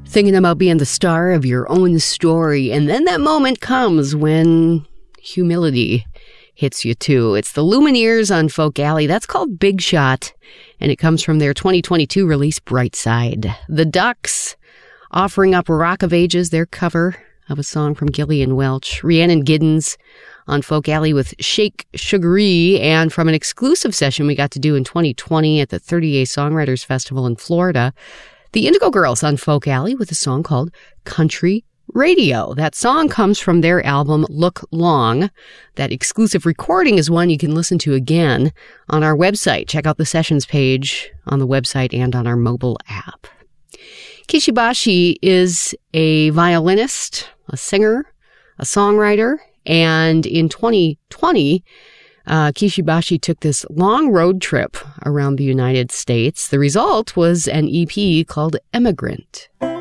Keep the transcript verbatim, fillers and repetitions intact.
thinking about being the star of your own story. And then that moment comes when humility hits you too. It's the Lumineers on Folk Alley. That's called Big Shot, and it comes from their twenty twenty-two release, Brightside. The Ducks offering up Rock of Ages, their cover of a song from Gillian Welch. Rhiannon Giddens on Folk Alley with Shake Sugaree, and from an exclusive session we got to do in twenty twenty at the thirty-eight Songwriters Festival in Florida, the Indigo Girls on Folk Alley with a song called Country Radio. That song comes from their album Look Long. That exclusive recording is one you can listen to again on our website. Check out the sessions page on the website and on our mobile app. Kishi Bashi is a violinist, a singer, a songwriter, and in twenty twenty, uh, Kishi Bashi took this long road trip around the United States. The result was an E P called Emigrant.